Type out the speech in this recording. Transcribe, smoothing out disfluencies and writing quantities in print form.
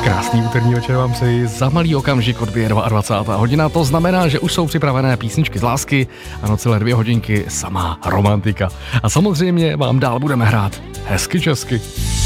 Krásný úterní večer vám přeji, za malý okamžik odbije 22. hodina, to znamená, že už jsou připravené písničky z lásky, ano, celé 2 hodinky samá romantika. A samozřejmě vám dál budeme hrát hezky česky.